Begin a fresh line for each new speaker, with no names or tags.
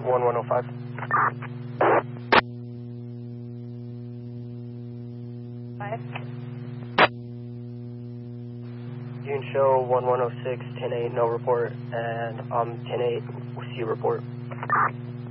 1105.
Five.
You can show 1106, 10-8, no report, and 10-8, see report.